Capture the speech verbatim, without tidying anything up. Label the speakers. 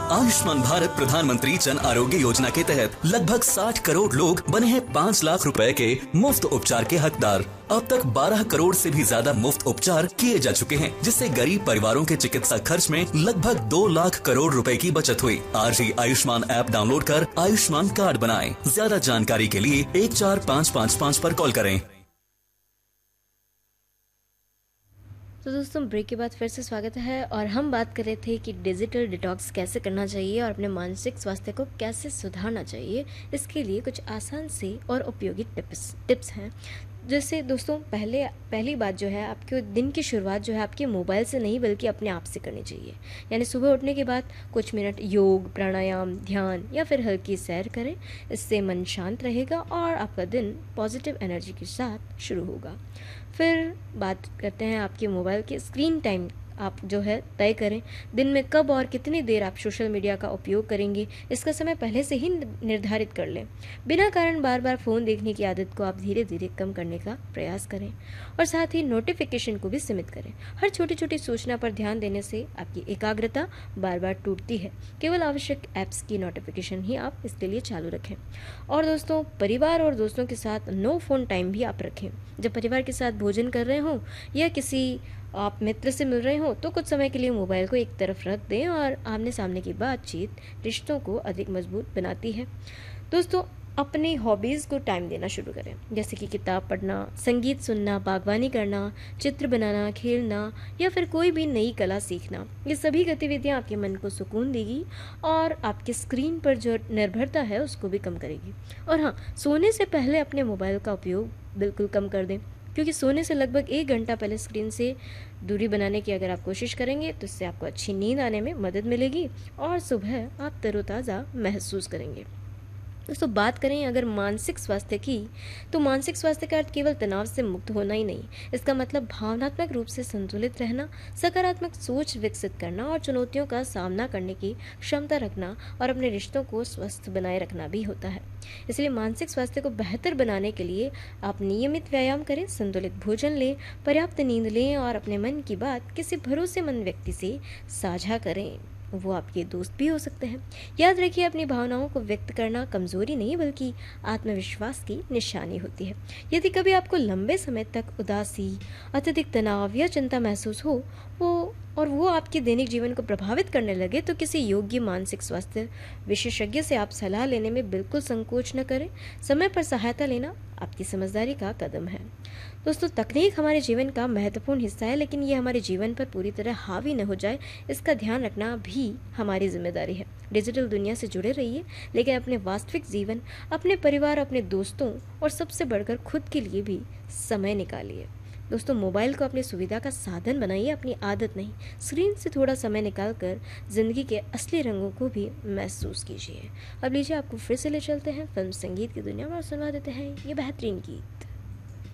Speaker 1: आयुष्मान भारत प्रधानमंत्री जन आरोग्य योजना के तहत लगभग साठ करोड़ लोग बने हैं पाँच लाख रुपए के मुफ्त उपचार के हकदार। अब तक बारह करोड़ से भी ज्यादा मुफ्त उपचार किए जा चुके हैं, जिससे गरीब परिवारों के चिकित्सा खर्च में लगभग दो लाख करोड़ रुपए की बचत हुई। आज ही आयुष्मान ऐप डाउनलोड कर आयुष्मान कार्ड बनाएं। ज्यादा जानकारी के लिए एक चार पाँच पाँच पाँच पर कॉल करें।
Speaker 2: तो दोस्तों ब्रेक के बाद फिर से स्वागत है और हम बात कर रहे थे कि डिजिटल डिटॉक्स कैसे करना चाहिए और अपने मानसिक स्वास्थ्य को कैसे सुधारना चाहिए। इसके लिए कुछ आसान से और उपयोगी टिप्स टिप्स हैं। जैसे दोस्तों पहले पहली बात जो है, आपके दिन की शुरुआत जो है आपके मोबाइल से नहीं बल्कि अपने आप से करनी चाहिए। यानी सुबह उठने के बाद कुछ मिनट योग, प्राणायाम, ध्यान या फिर हल्की सैर करें। इससे मन शांत रहेगा और आपका दिन पॉजिटिव एनर्जी के साथ शुरू होगा। फिर बात करते हैं आपके मोबाइल के स्क्रीन टाइम। आप जो है तय करें दिन में कब और कितनी देर आप सोशल मीडिया का उपयोग करेंगे। इसका समय पहले से ही निर्धारित कर लें। बिना कारण बार बार फ़ोन देखने की आदत को आप धीरे धीरे कम करने का प्रयास करें और साथ ही नोटिफिकेशन को भी सीमित करें। हर छोटी छोटी सूचना पर ध्यान देने से आपकी एकाग्रता बार बार टूटती है। केवल आवश्यक ऐप्स की नोटिफिकेशन ही आप इसके लिए चालू रखें। और दोस्तों परिवार और दोस्तों के साथ नो फ़ोन टाइम भी आप रखें। जब परिवार के साथ भोजन कर रहे हों या किसी आप मित्र से मिल रहे हो तो कुछ समय के लिए मोबाइल को एक तरफ रख दें और आमने सामने की बातचीत रिश्तों को अधिक मजबूत बनाती है। दोस्तों अपनी हॉबीज़ को टाइम देना शुरू करें, जैसे कि किताब पढ़ना, संगीत सुनना, बागवानी करना, चित्र बनाना, खेलना या फिर कोई भी नई कला सीखना। ये सभी गतिविधियां आपके मन को सुकून देगी और आपके स्क्रीन पर जो निर्भरता है उसको भी कम करेगी। और हाँ, सोने से पहले अपने मोबाइल का उपयोग बिल्कुल कम कर दें, क्योंकि सोने से लगभग एक घंटा पहले स्क्रीन से दूरी बनाने की अगर आप कोशिश करेंगे तो इससे आपको अच्छी नींद आने में मदद मिलेगी और सुबह आप तरोताज़ा महसूस करेंगे। दोस्तों बात करें अगर मानसिक स्वास्थ्य की, तो मानसिक स्वास्थ्य का अर्थ केवल तनाव से मुक्त होना ही नहीं। इसका मतलब भावनात्मक रूप से संतुलित रहना, सकारात्मक सोच विकसित करना और चुनौतियों का सामना करने की क्षमता रखना और अपने रिश्तों को स्वस्थ बनाए रखना भी होता है। इसलिए मानसिक स्वास्थ्य को बेहतर बनाने के लिए आप नियमित व्यायाम करें, संतुलित भोजन लें, पर्याप्त नींद लें और अपने मन की बात किसी भरोसेमंद व्यक्ति से साझा करें। वो आपके दोस्त भी हो सकते हैं। याद रखिए, अपनी भावनाओं को व्यक्त करना कमजोरी नहीं बल्कि आत्मविश्वास की निशानी होती है। यदि कभी आपको लंबे समय तक उदासी, अत्यधिक तनाव या चिंता महसूस हो वो और वो आपके दैनिक जीवन को प्रभावित करने लगे तो किसी योग्य मानसिक स्वास्थ्य विशेषज्ञ से आप सलाह लेने में बिल्कुल संकोच न करें। समय पर सहायता लेना आपकी समझदारी का कदम है। दोस्तों तकनीक हमारे जीवन का महत्वपूर्ण हिस्सा है, लेकिन ये हमारे जीवन पर पूरी तरह हावी न हो जाए, इसका ध्यान रखना भी हमारी जिम्मेदारी है। डिजिटल दुनिया से जुड़े रहिए, लेकिन अपने वास्तविक जीवन, अपने परिवार, अपने दोस्तों और सबसे बढ़कर खुद के लिए भी समय निकालिए। दोस्तों मोबाइल को अपनी सुविधा का साधन बनाइए, अपनी आदत नहीं। स्क्रीन से थोड़ा समय निकालकर जिंदगी के असली रंगों को भी महसूस कीजिए। अब लीजिए आपको फिर से ले चलते हैं फिल्म संगीत की दुनिया में और सुनवा देते हैं ये बेहतरीन गीत।